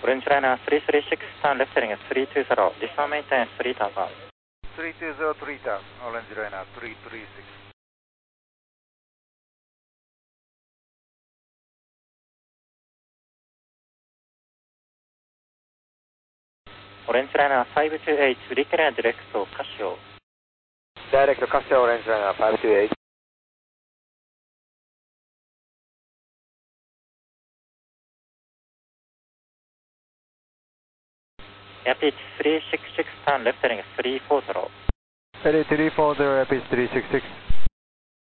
Orange Liner 336, turn left heading at 320, additional maintenance 3000. 320, 3000, Orange Liner 336. Orange Liner 528, declare direct Casio. Direct Casio, Orange Liner 528. Airpitch 366, turn left heading at 340. Ready 340, Airpitch 366.